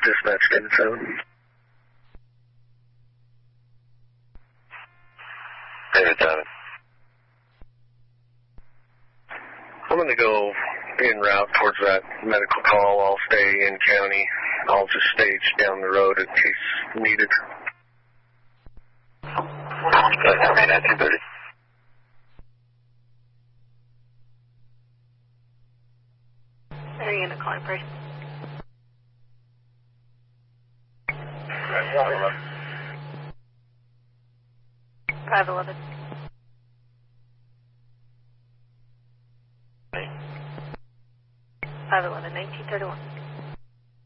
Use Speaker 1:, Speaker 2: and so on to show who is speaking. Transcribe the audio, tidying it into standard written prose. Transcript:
Speaker 1: dispatch David 7.
Speaker 2: David 7.
Speaker 1: I'm going to go en route towards that medical call. I'll stay in county. I'll just stage down the road in case needed.
Speaker 2: Okay, that's 230.
Speaker 3: Are you going to call him first? 511. 511, 1931.